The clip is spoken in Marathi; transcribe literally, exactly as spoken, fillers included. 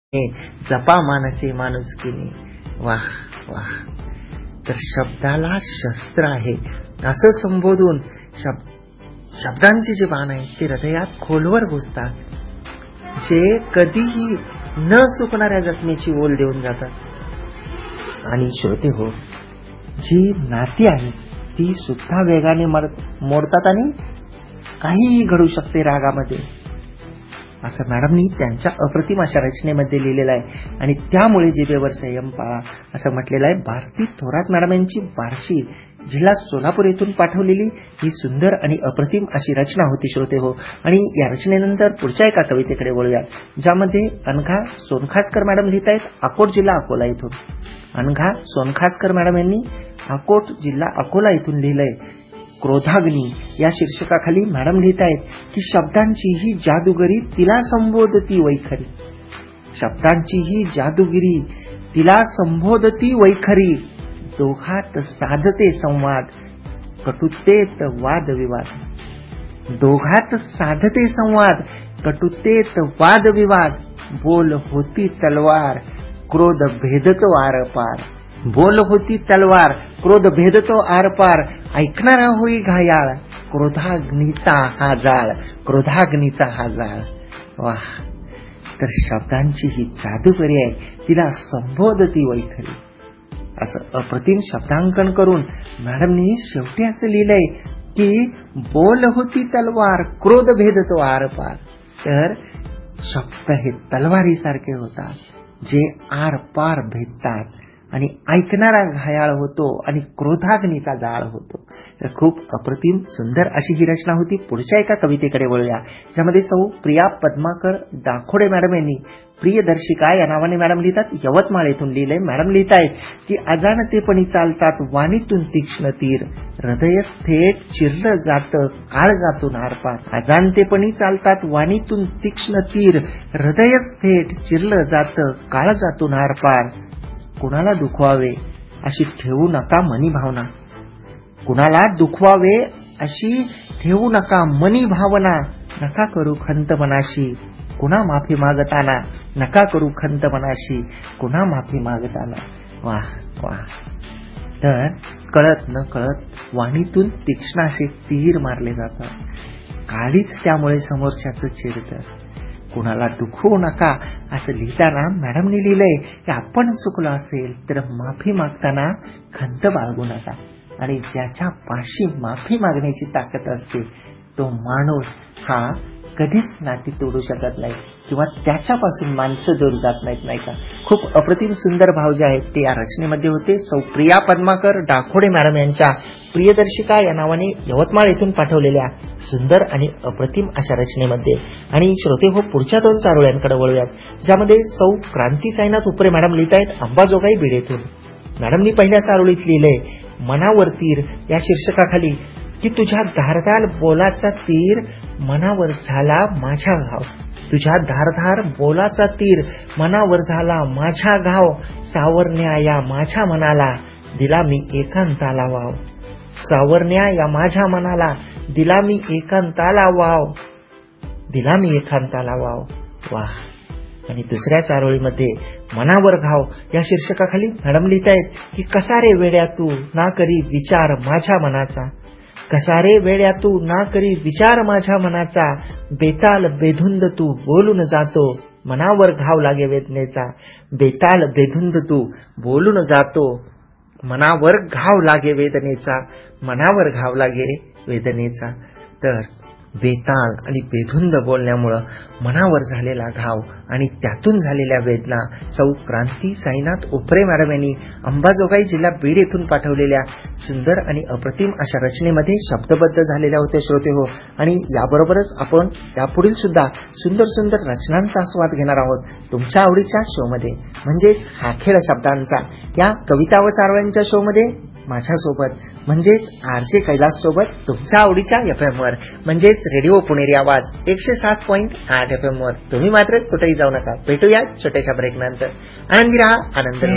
जपा मानसे माणुसकीने. वाह वाह. तर शब्दाला शस्त्र आहे असं संबोधून शब्द शब्दांचे जे बाण आहे ते हृदयात खोलवर घुसतात, जे कधीही न सुकणाऱ्या जखमेची ओल देऊन जातात. आणि श्रोते हो, जी नाती आहेत ती सुद्धा वेगाने मोडतात आणि काहीही घडू शकते रागामध्ये, असं मॅडमनी त्यांच्या अप्रतिम अशा रचनेमध्ये लिहिलेलं आहे. आणि त्यामुळे जिभेवर संयम पाळा असं म्हटलेलं आहे. भारती थोरात मॅडम यांची बार्शी जिल्हा सोलापूर येथून पाठवलेली ही सुंदर आणि अप्रतिम अशी रचना होती श्रोते हो. आणि या रचनेनंतर पुढच्या एका कवितेकडे वळूया, ज्यामध्ये अनघा सोनखासकर मॅडम लिहित आहेत अकोट जिल्हा अकोला इथून. अनघा सोनखासकर मॅडम यांनी अकोट जिल्हा अकोला इथून लिहिलंय. क्रोधाग्नी या शीर्षकाखाली मॅडम लिहित आहेत की शब्दांची ही जादूगिरी तिला संबोधती वैखरी. शब्दांची ही जादूगिरी तिला संबोधती वैखरी. दोघात साधते संवाद, कटुतेत वादविवाद. दोघात साधते संवाद, कटुतेत वादविवाद. बोल होती तलवार, क्रोध भेदतो आरपार. बोल होती तलवार, क्रोध भेदतो आरपार. ऐकणारा होई घायाळ, क्रोधाग्नीचा हा जाळ. क्रोधाग्नीचा हा जाळ. वाह. तर शब्दांची ही जादूगरी आहे, तिला संबोधती वैखरी, असं अप्रतिम शब्दांकन करून मॅडमनी शेवटी असं लिहिलंय की बोल होती तलवार, क्रोध भेदतो आरपार. तर शब्द हे तलवारीसारखे होतात, जे आर पार भेदतात आणि ऐकणारा घायाळ होतो आणि क्रोधाग्नीचा जाळ होतो. तर खूप अप्रतिम सुंदर अशी ही रचना होती. पुढच्या एका कवितेकडे वळूया, ज्यामध्ये सौ प्रिया पद्माकर दाखोडे मॅडम यांनी प्रियदर्शिका या नावाने मॅडम लिहितात, यवतमाळ येथून लिहिलंय. मॅडम लिहित आहेत की अजाणतेपणी चालतात वाणीतून तीक्ष्ण तीर, हृदय थेट चिरलं जातं काळ जातून आरपार. अजाणतेपणी चालतात वाणीतून तीक्ष्ण तीर, हृदय थेट चिरलं जातं काळ जातून आरपार. कुणाला दुखवावे अशी ठेवू नका मनी भावना. कुणाला दुखवावे अशी ठेवू नका मनी भावना. नका करू खंत मनाशी कुणा माफी मागताना. नका करू खंत मनाशी कुणा माफी मागताना. वाह वाह. तर कळत न कळत वाणीतून तीक्ष्ण असे तीर मारले जातात, काळीच त्यामुळे समोरच्याचं चिरतं. कुणाला दुखवू नका असं लिहिताना मॅडमने लिहिलंय की आपण चुकलो असेल तर माफी मागताना खंत बाळगू नका. आणि ज्याच्या पाशी माफी मागण्याची ताकद असते तो माणूस हा कधीच नाती तोडू शकत नाही किंवा त्याच्यापासून माणसं दूर जात नाहीत, नाही का. खूप अप्रतिम सुंदर भाव जे आहेत ते या रचनेमध्ये होते. सौ प्रिया पद्माकर डाखोडे मॅडम यांच्या प्रियदर्शिका या नावाने यवतमाळ येथून पाठवलेल्या सुंदर आणि अप्रतिम अशा रचनेमध्ये. आणि श्रोते हो, पुढच्या दोन चारोळ्यांकडे वळूयात, ज्यामध्ये सौ क्रांती साईनाथ उपरे मॅडम लिहित आहेत अंबाजोगाई बीड येथून. मॅडमनी पहिल्या चारोळीत लिहिलंय मनावर तीर या शीर्षकाखाली की तुझ्या धारदार बोलाचा तीर मनावर झाला माझ्या घाव. तुझ्या धारधार बोलाचा तीर मनावर झाला माझ्या घाव. सावरण्या या माझ्या मनाला दिला मी एकांताला वाव. सावरण्या या माझ्या मनाला दिला मी एकांताला वाव. दिला मी एकांताला वाव. वाह. आणि दुसऱ्या चारोळीमध्ये मनावर घाव या शीर्षकाखाली मॅडम लिहित आहेत की कसा रे वेड्या तू ना करी विचार माझ्या मनाचा. कसा रे वेड्या तू ना करी विचार माझ्या मनाचा. बेताल बेधुंद तू बोलून जातो मनावर घाव लागे वेदनेचा. बेताल बेधुंद तू बोलून जातो मनावर घाव लागे वेदनेचा. मनावर घाव लागे वेदनेचा. तर बेताल आणि बेधुंद बोलण्यामुळं मनावर झालेला घाव आणि त्यातून झालेल्या वेदना सौ क्रांती साईनाथ उपरे मॅडम यांनी अंबाजोगाई जिल्हा बीड येथून पाठवलेल्या सुंदर आणि अप्रतिम अशा रचनेमध्ये शब्दबद्ध झालेल्या होत्या श्रोते हो. आणि याबरोबरच आपण यापुढील सुद्धा सुंदर सुंदर रचनांचा आस्वाद घेणार आहोत तुमच्या आवडीच्या शो मध्ये, म्हणजेच हा खेळ शब्दांचा या कविता व चारोळ्यांच्या शो मध्ये माझ्यासोबत म्हणजेच आरजे कैलास सोबत तुमच्या आवडीच्या एफ एम वर म्हणजेच रेडिओ पुणेरी आवाज एकशे सात पॉईंट आठ एफ एम वर. तुम्ही मात्र कुठेही जाऊ नका. भेटूया छोट्याशा ब्रेक नंतर. आनंदी राहा, आनंद